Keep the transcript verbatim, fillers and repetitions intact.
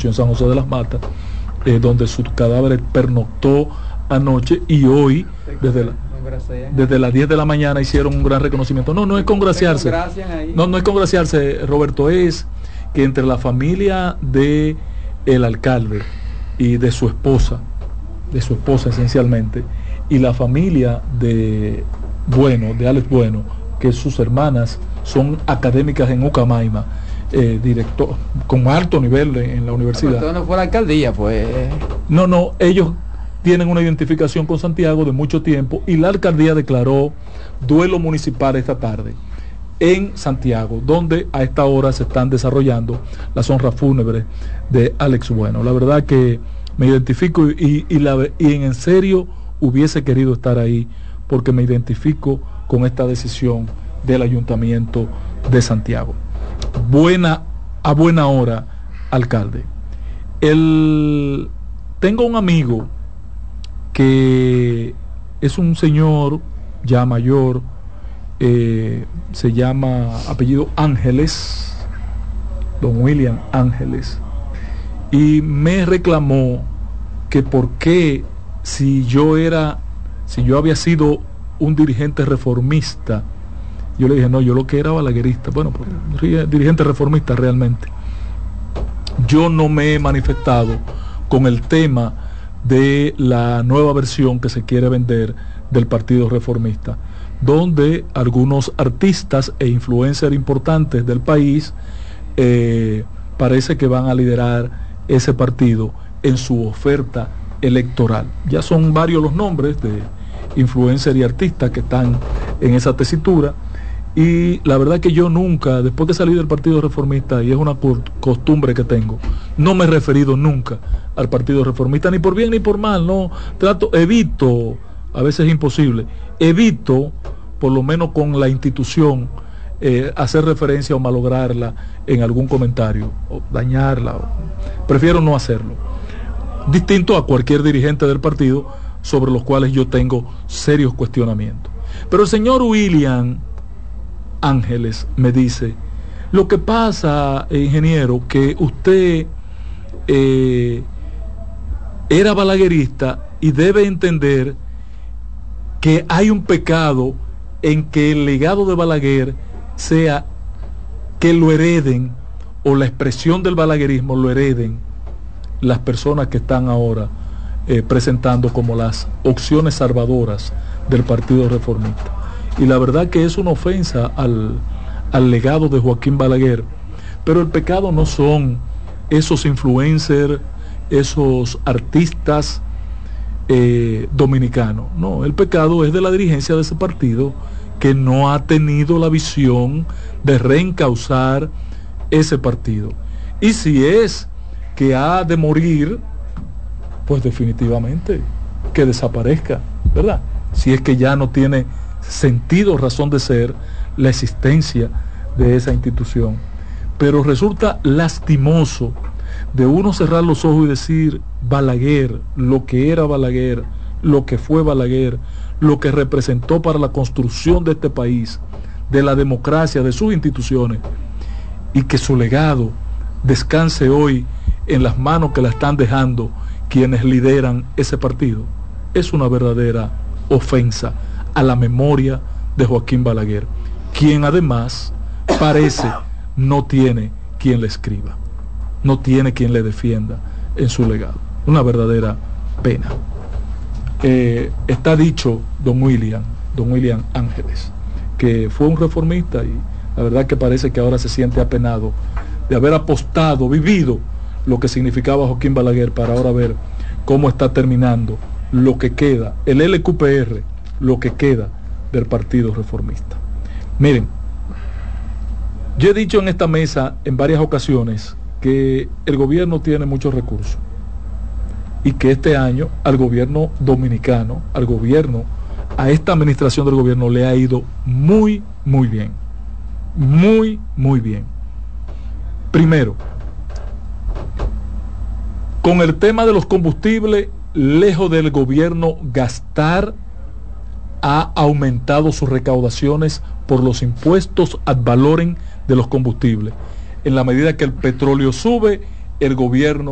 nació en San José de las Matas, eh, donde su cadáver pernoctó anoche, y hoy desde la, desde las diez de la mañana hicieron un gran reconocimiento. No, no es congraciarse, no, no es congraciarse, Roberto, es que entre la familia de el alcalde y de su esposa, de su esposa esencialmente, y la familia de Bueno, de Alex Bueno, que sus hermanas son académicas en Ucamaima, eh, director con alto nivel en la universidad. Pero no fue la alcaldía, pues. No, no, ellos tienen una identificación con Santiago de mucho tiempo, y la alcaldía declaró duelo municipal esta tarde en Santiago, donde a esta hora se están desarrollando las honras fúnebres de Alex Bueno. La verdad que me identifico y, y, la, y en serio hubiese querido estar ahí, porque me identifico con esta decisión del Ayuntamiento de Santiago. Buena, a buena hora, alcalde. El, tengo un amigo que es un señor ya mayor, eh, se llama apellido Ángeles, don William Ángeles, y me reclamó que por qué, si yo era, si yo había sido un dirigente reformista. Yo le dije, no, yo lo que era balaguerista. Bueno, pues, dirigente reformista realmente. Yo no me he manifestado con el tema de la nueva versión que se quiere vender del Partido Reformista, donde algunos artistas e influencers importantes del país eh, parece que van a liderar ese partido en su oferta electoral. Ya son varios los nombres de influencers y artistas que están en esa tesitura, y la verdad que yo nunca, después que salí del Partido Reformista, y es una costumbre que tengo, no me he referido nunca al Partido Reformista, ni por bien ni por mal. No trato, evito, a veces es imposible, evito por lo menos con la institución eh, hacer referencia o malograrla en algún comentario o dañarla, o, prefiero no hacerlo, distinto a cualquier dirigente del partido sobre los cuales yo tengo serios cuestionamientos. Pero el señor William Ángeles me dice, lo que pasa, ingeniero, que usted eh, era balaguerista y debe entender que hay un pecado en que el legado de Balaguer sea que lo hereden, o la expresión del balaguerismo lo hereden las personas que están ahora eh, presentando como las opciones salvadoras del Partido Reformista. Y la verdad que es una ofensa al, al legado de Joaquín Balaguer. Pero el pecado no son esos influencers, esos artistas eh, dominicanos. No, el pecado es de la dirigencia de ese partido, que no ha tenido la visión de reencauzar ese partido. Y si es que ha de morir, pues definitivamente que desaparezca, ¿verdad? Si es que ya no tiene sentido, razón de ser la existencia de esa institución. Pero resulta lastimoso de uno cerrar los ojos y decir, Balaguer, lo que era Balaguer, lo que fue Balaguer, lo que representó para la construcción de este país, de la democracia, de sus instituciones, y que su legado descanse hoy en las manos que la están dejando quienes lideran ese partido, es una verdadera ofensa a la memoria de Joaquín Balaguer, quien además parece no tiene quien le escriba, no tiene quien le defienda en su legado. Una verdadera pena. Eh, está dicho don William, don William Ángeles, que fue un reformista, y la verdad que parece que ahora se siente apenado de haber apostado, vivido lo que significaba Joaquín Balaguer, para ahora ver cómo está terminando lo que queda, el L Q P R, lo que queda del Partido Reformista. Miren, yo he dicho en esta mesa en varias ocasiones que el gobierno tiene muchos recursos, y que este año al gobierno dominicano, al gobierno, a esta administración del gobierno le ha ido muy, muy bien. Muy, muy bien. Primero, con el tema de los combustibles, lejos del gobierno gastar, ha aumentado sus recaudaciones por los impuestos ad valorem de los combustibles. En la medida que el petróleo sube, el gobierno